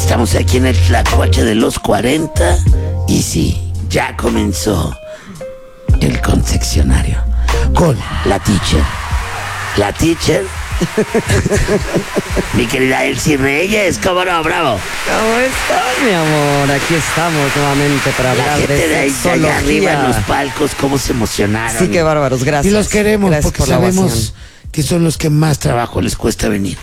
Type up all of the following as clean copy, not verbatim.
Estamos aquí en el Tlacuache de los 40 y sí, ya comenzó el confeccionario con la teacher. La teacher. Mi querida Elsie Reyes, ¿cómo no? Bravo. ¿Cómo estás, mi amor? Aquí estamos nuevamente para La hablar gente de ahí allá arriba en los palcos, cómo se emocionaron. Sí, qué bárbaros, gracias. Y los queremos Gracias porque por la sabemos ovación. que son los que más trabajo les cuesta venir.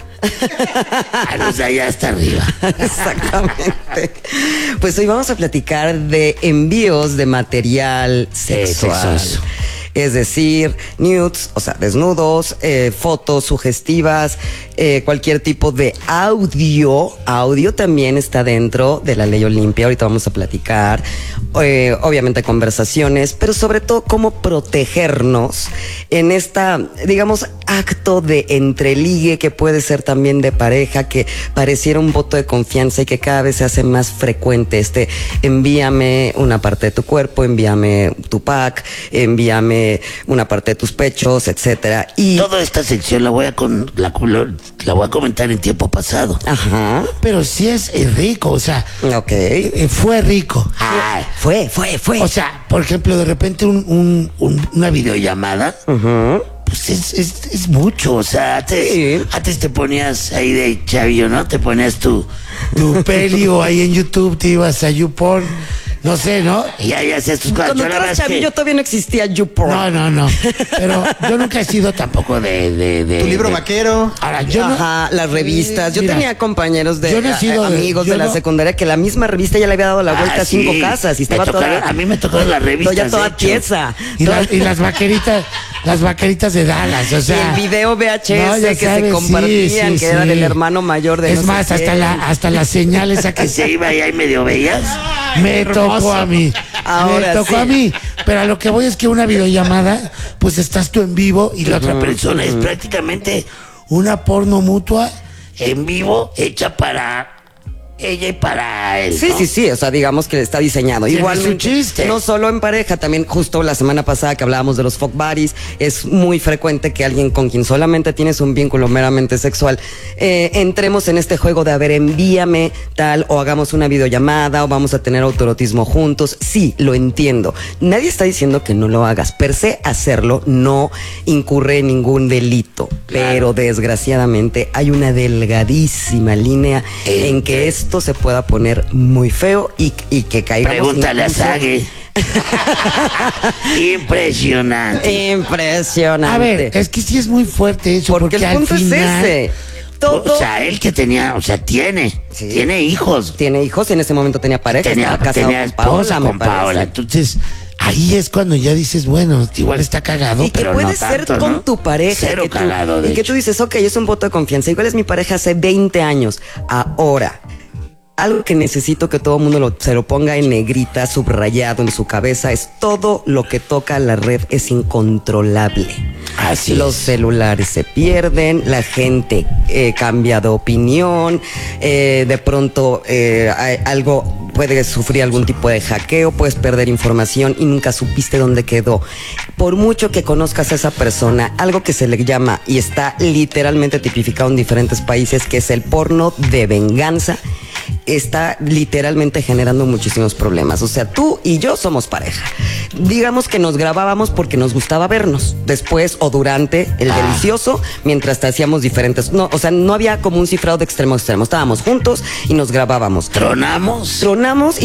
A los de allá hasta arriba. Exactamente. Pues hoy vamos a platicar de envíos de material sexual. sexoso. Es decir, nudes, o sea, desnudos, fotos sugestivas, cualquier tipo de audio. Audio también está dentro de la ley Olimpia. Ahorita vamos a platicar. Obviamente conversaciones, pero sobre todo cómo protegernos en esta, digamos, acto de entreligue que puede ser también de pareja, que pareciera un voto de confianza y que cada vez se hace más frecuente. Envíame una parte de tu cuerpo, envíame tu pack, envíame una parte de tus pechos, etcétera. Y toda esta sección la voy a comentar en tiempo pasado. ajá. Pero sí es rico, o sea, Ok. fue rico. Ay, Fue. O sea, por ejemplo, de repente una videollamada, pues es mucho. O sea, antes te ponías ahí de chavillo, ¿no? Te ponías tu peli o ahí en YouTube te ibas a YouPorn, no sé, ¿no? y ya hacías tus cosas. Cuando Yo la tú verdad eras es que chavillo todavía no existía YouPorn. No. Pero yo nunca he sido tampoco de Tu libro vaquero. Ahora, yo no. Ajá, las revistas. Yo Mira, tenía compañeros yo no he sido amigos yo de la no- secundaria que la misma revista ya le había dado la vuelta a 5 sí. casas y Me estaba tocaron- toda. a mí me tocaron las revistas, Ya de toda hecho. pieza. Y las vaqueritas de Dallas, o Y sea. el video VHS No, ya que se sabes, compartían, sí, que era sí. del hermano mayor de Es no sé más, quién. hasta la señal esa que que se iba y ahí medio veías. me tocó a mí. Ahora Me tocó sí. a mí. Pero a lo que voy es que una videollamada, pues estás tú en vivo y la otra persona Es prácticamente una porno mutua. en vivo, hecha para ella y para él. Sí, ¿no? sí, o sea, digamos que está diseñado. Tiene Igualmente, su chiste. no solo en pareja, también justo la semana pasada que hablábamos de los fuck buddies, es muy frecuente que alguien con quien solamente tienes un vínculo meramente sexual, entremos en este juego de, a ver, envíame tal, o hagamos una videollamada, o vamos a tener autoerotismo juntos. Sí, lo entiendo. Nadie está diciendo que no lo hagas. Per se, hacerlo no incurre en ningún delito. Claro. Pero desgraciadamente hay una delgadísima línea en que esto se pueda poner muy feo y que caigamos. Pregúntale a incluso- Sage. Impresionante. Impresionante. A ver, es que sí es muy fuerte eso. porque el al punto final, es ese. Todo O sea, él que tenía, o sea, tiene hijos. tiene hijos y en ese momento tenía pareja, Tenía estaba casado esposa con Paola, me con parece. Paola. Entonces, ahí es cuando ya dices, bueno, igual está cagado, Y que pero puede no ser tanto, con ¿no? tu pareja. Cero que tú- cagado, de y que hecho. tú dices, ok, es un voto de confianza. Igual es mi pareja hace 20 años. Ahora, algo que necesito que todo el mundo se lo ponga en negrita, subrayado en su cabeza, es todo lo que toca la red es incontrolable. Así Los es. celulares se pierden, la gente cambia de opinión, de pronto puedes sufrir algún tipo de hackeo, puedes perder información y nunca supiste dónde quedó. Por mucho que conozcas a esa persona, algo que se le llama y está literalmente tipificado en diferentes países, que es el porno de venganza, está literalmente generando muchísimos problemas. O sea, tú y yo somos pareja. Digamos que nos grabábamos porque nos gustaba vernos después o durante el delicioso, mientras te hacíamos diferentes. No, o sea, no había como un cifrado de extremo a extremo. Estábamos juntos y nos grabábamos. Tronamos. Tronamos